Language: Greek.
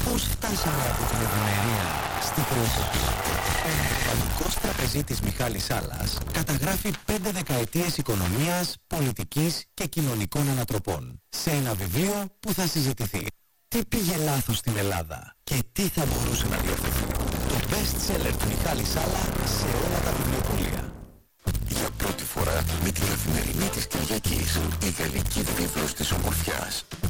Πώς φτάσαμε από την ευημερία στη χρέωση? Ο νεοφαλικός τραπεζίτης Μιχάλης Σάλας καταγράφει 5 δεκαετίες οικονομίας, πολιτικής και κοινωνικών ανατροπών σε ένα βιβλίο που θα συζητηθεί. Τι πήγε λάθος στην Ελλάδα και τι θα μπορούσε να διορθωθεί? Το best seller του Μιχάλη Σάλα σε όλα τα βιβλιοπωλεία. Για πρώτη φορά με την καθημερινή της Κυριακής, η γαλλική βίβλος της ομορφιάς.